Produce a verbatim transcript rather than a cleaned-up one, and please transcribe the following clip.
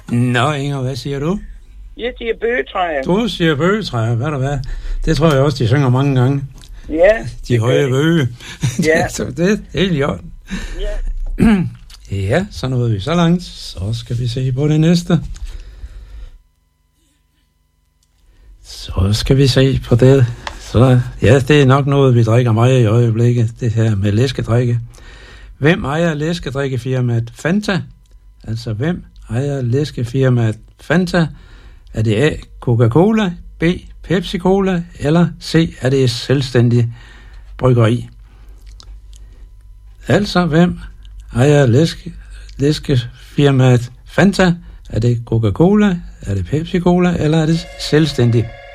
Nå, Inger, hvad siger du? Jeg siger bøgetræer. Du siger bøgetræer, hvad der hvad? Det tror jeg også, de synger mange gange. Ja. De høje bøge. Ja. Så det er helt i orden. Ja. Ja, så nåede vi så langt. Så skal vi se på det næste. Så skal vi se på det. Så ja, det er nok noget, vi drikker meget i øjeblikket. Det her med læskedrikke. Hvem ejer læskedrikkefirmaet Fanta? Altså, hvem ejer læskefirmaet Fanta? Er det A, Coca-Cola, B, Pepsi-Cola, eller C, er det et selvstændigt bryggeri? Altså, hvem ejer læske, læskefirmaet Fanta? Er det Coca-Cola, er det Pepsi-Cola, eller er det selvstændigt